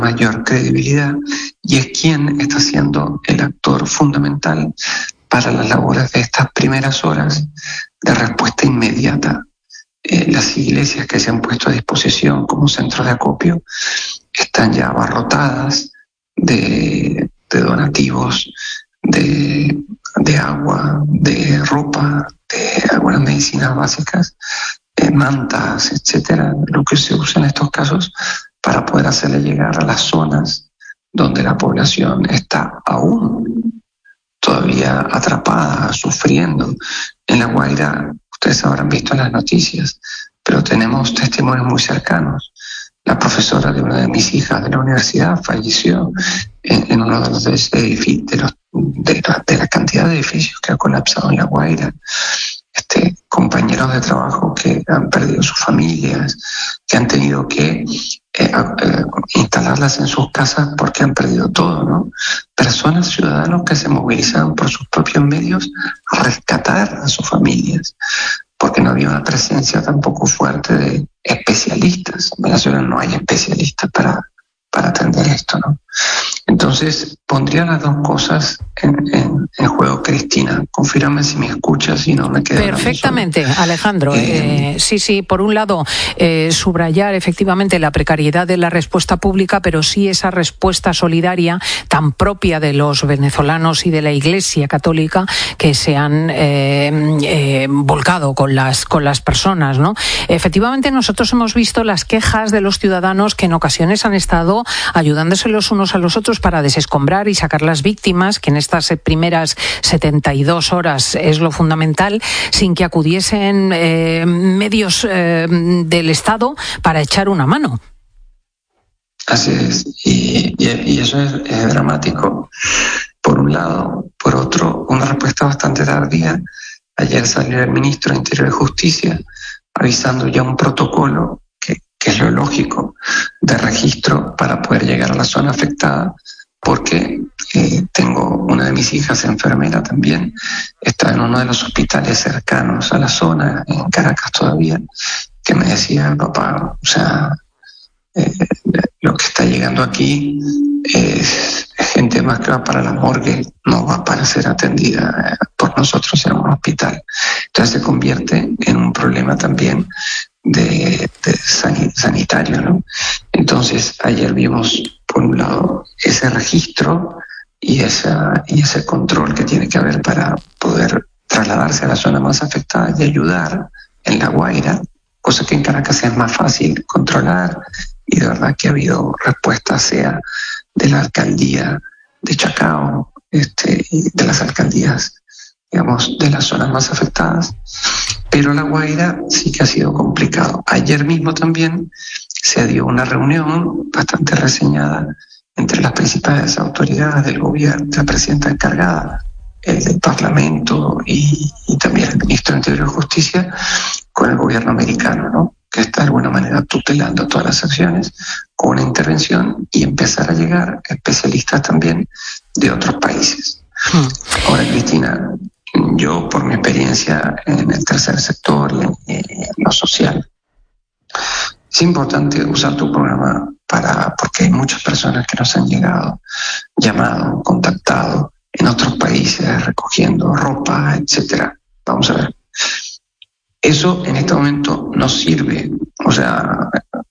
mayor credibilidad y es quien está siendo el actor fundamental para las labores de estas primeras horas de respuesta inmediata. Las iglesias que se han puesto a disposición como centros de acopio están ya abarrotadas de donativos, de agua, de ropa, de algunas medicinas básicas, mantas, etcétera, lo que se usa en estos casos para poder hacerle llegar a las zonas donde la población está aún todavía atrapada, sufriendo. En La Guaira, ustedes habrán visto en las noticias, pero tenemos testimonios muy cercanos. La profesora de una de mis hijas de la universidad falleció en uno de los edificios, de la cantidad de edificios que ha colapsado en La Guaira. Compañeros de trabajo que han perdido sus familias, que han tenido que instalarlas en sus casas porque han perdido todo, ¿no? Personas, ciudadanos que se movilizan por sus propios medios a rescatar a sus familias, porque no había una presencia tampoco fuerte de especialistas. En Venezuela no hay especialistas para atender esto, ¿no? Entonces, pondría las dos cosas en juego, Cristina. Confírame si me escuchas y no me quedo. Perfectamente, Alejandro. Sí, por un lado, subrayar efectivamente la precariedad de la respuesta pública, pero sí esa respuesta solidaria tan propia de los venezolanos y de la Iglesia Católica que se han volcado con las personas, ¿no? Efectivamente, nosotros hemos visto las quejas de los ciudadanos que en ocasiones han estado ayudándose los unos a los otros para desescombrar y sacar las víctimas, que en estas primeras 72 horas es lo fundamental, sin que acudiesen medios del Estado para echar una mano. Así es, y eso es dramático, por un lado. Por otro, una respuesta bastante tardía. Ayer salió el ministro de Interior y Justicia avisando ya un protocolo que es lo lógico, de registro para poder llegar a la zona afectada, porque tengo una de mis hijas enfermera también, está en uno de los hospitales cercanos a la zona, en Caracas todavía, que me decía, papá, o sea, lo que está llegando aquí es gente más que va para la morgue, no va para ser atendida por nosotros en un hospital. Entonces se convierte en un problema también de sanitario, ¿no? Entonces ayer vimos por un lado ese registro y ese control que tiene que haber para poder trasladarse a la zona más afectada y ayudar en La Guaira, cosa que en Caracas es más fácil controlar, y de verdad que ha habido respuesta, sea de la alcaldía de Chacao, y de las alcaldías, digamos, de las zonas más afectadas. Pero La Guaira sí que ha sido complicado. Ayer mismo también se dio una reunión bastante reseñada entre las principales autoridades del gobierno, la presidenta encargada, el del Parlamento y también el ministro de Interior y Justicia, con el gobierno americano, ¿no? Que está de alguna manera tutelando todas las acciones con una intervención y empezar a llegar especialistas también de otros países. Ahora, Cristina, yo por mi experiencia en el tercer sector y en lo social, es importante usar tu programa porque hay muchas personas que nos han llamado, contactado en otros países, recogiendo ropa, etcétera. Vamos a ver. Eso en este momento no sirve. O sea,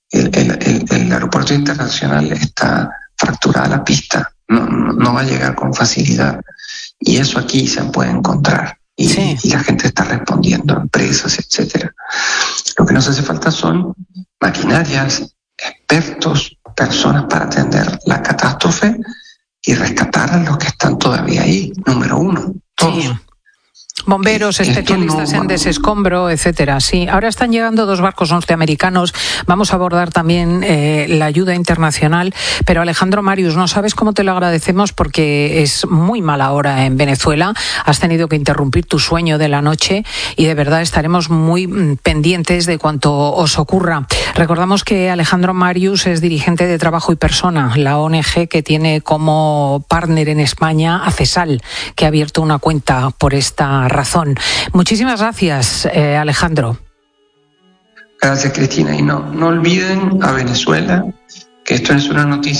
el aeropuerto internacional está fracturada la pista, no va a llegar con facilidad. Y eso aquí se puede encontrar. Y la gente está respondiendo, empresas, etcétera. Lo que nos hace falta son maquinarias, expertos, personas para atender la catástrofe y rescatar a los que están todavía ahí. Número uno, todos. Sí. Bomberos, especialistas en desescombro, etcétera. Sí, ahora están llegando 2 barcos norteamericanos. Vamos a abordar también la ayuda internacional. Pero Alejandro Marius, no sabes cómo te lo agradecemos, porque es muy mala hora en Venezuela. Has tenido que interrumpir tu sueño de la noche y de verdad estaremos muy pendientes de cuanto os ocurra. Recordamos que Alejandro Marius es dirigente de Trabajo y Persona, la ONG que tiene como partner en España a CESAL, que ha abierto una cuenta por esta razón. Muchísimas gracias, Alejandro. Gracias, Cristina. Y no olviden a Venezuela que esto es una noticia